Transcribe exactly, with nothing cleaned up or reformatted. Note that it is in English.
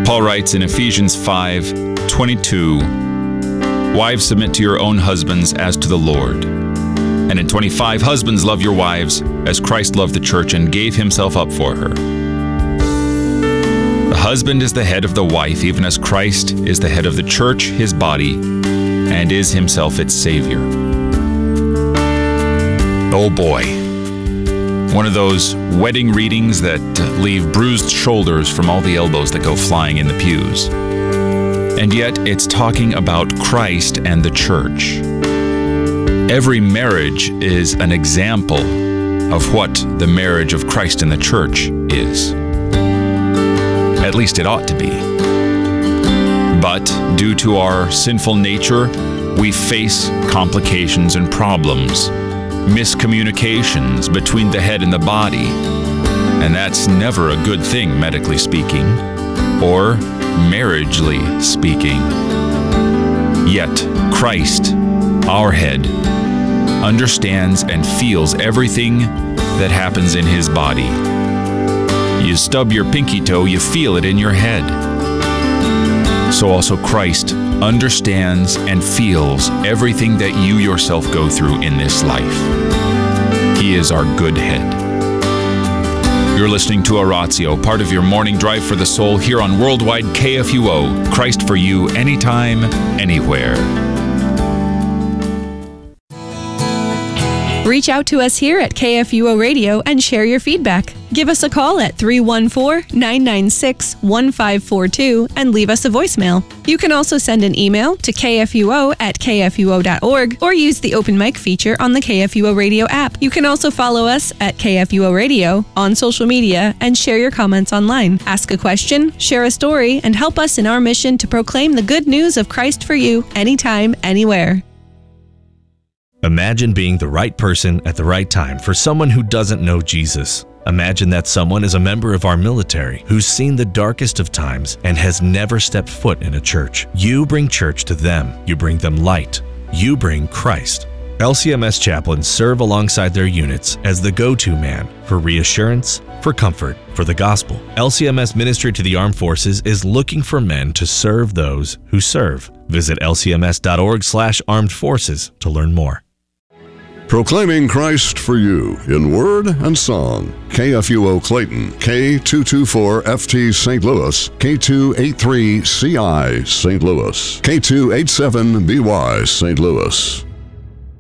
Paul writes in Ephesians five twenty-two, "Wives, submit to your own husbands as to the Lord." And in twenty-five, "Husbands, love your wives as Christ loved the church and gave himself up for her." The husband is the head of the wife, even as Christ is the head of the church, his body, and is himself its Savior. Oh boy. One of those wedding readings that leave bruised shoulders from all the elbows that go flying in the pews. And yet, it's talking about Christ and the church. Every marriage is an example of what the marriage of Christ and the church is. At least it ought to be. But due to our sinful nature, we face complications and problems, miscommunications between the head and the body. And that's never a good thing, medically speaking, or marriagely speaking. Yet, Christ, our head, understands and feels everything that happens in his body. You stub your pinky toe, you feel it in your head. So also Christ understands and feels everything that you yourself go through in this life. He is our good head. You're listening to Oratio, part of your morning drive for the soul here on Worldwide K F U O. Christ for you, anytime, anywhere. Reach out to us here at K F U O Radio and share your feedback. Give us a call at three one four, nine nine six, one five four two and leave us a voicemail. You can also send an email to k f u o at k f u o dot org or use the open mic feature on the K F U O Radio app. You can also follow us at K F U O Radio on social media and share your comments online. Ask a question, share a story, and help us in our mission to proclaim the good news of Christ for you anytime, anywhere. Imagine being the right person at the right time for someone who doesn't know Jesus. Imagine that someone is a member of our military who's seen the darkest of times and has never stepped foot in a church. You bring church to them. You bring them light. You bring Christ. L C M S chaplains serve alongside their units as the go-to man for reassurance, for comfort, for the gospel. L C M S Ministry to the Armed Forces is looking for men to serve those who serve. Visit l c m s dot org slash armed forces to learn more. Proclaiming Christ for you in word and song. K F U O Clayton, K two twenty-four F T Saint Louis, K two eighty-three C I Saint Louis, K two eighty-seven B Y Saint Louis.